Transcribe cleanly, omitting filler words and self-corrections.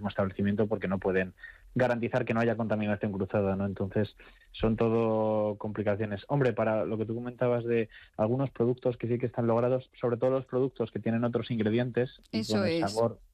mismo establecimiento porque no pueden garantizar que no haya contaminación cruzada, ¿no? Entonces, son todo complicaciones. Hombre, para lo que tú comentabas de algunos productos que sí que están logrados, sobre todo los productos que tienen otros ingredientes y Eso con el es. sabor